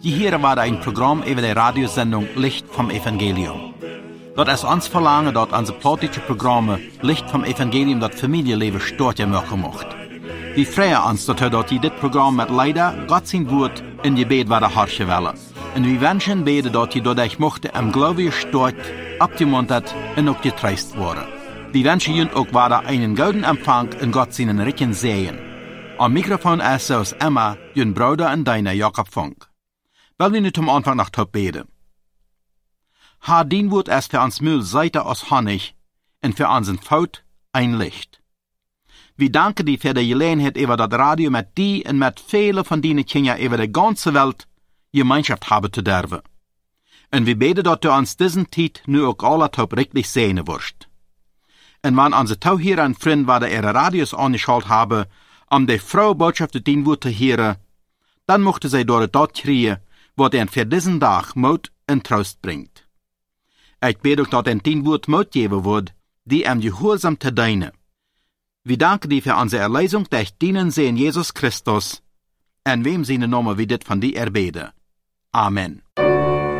Hier war ein Programm über die Radiosendung Licht vom Evangelium. Dort ist uns verlangen, dort unsere politische Programme Licht vom Evangelium das Familienleben stark machen macht. Wir freuen uns, dass dort dit Programm mit leider Gott sein Wort in die Gebet war der Harsche Welle. Und wir wünschen beide, dass ihr dadurch mochte im Glaube stark abgemuntert und auch getreist worden. Wir wünschen Ihnen auch weiter einen guten Empfang in Gott seinen reichen Segen. Am Mikrofon ist aus Emma, Ihren Bruder und deiner Jakob Funk. Weil wir nicht am Anfang noch top beten. Herr, dein Wort ist für uns Müll Seite aus Honig und für unseren Faut ein Licht. Wir danken dir für die Gelegenheit über das Radio mit dir und mit vielen von deinen Kindern über die ganze Welt Gemeinschaft haben zu dürfen. Und wir beten, dass du uns diesen Zeit nur auch alle top richtig sehen wirst. Und wenn unsere Tauhierer und Freunde wieder ihre Radios angeschaltet haben, die frohe Botschaft zu dein Wort zu hören, dann mochten sie dort kriegen, was ihnen für diesen Tag Mut und Trost bringt. Ich bete auch, dass ihnen dein Wort Mut geben wird, die gehorsam zu dienen. Wir danken dir für unsere Erlösung durch deinen Sohn Jesus Christus, in wem seine Namen wir dit von dir erbeten. Amen.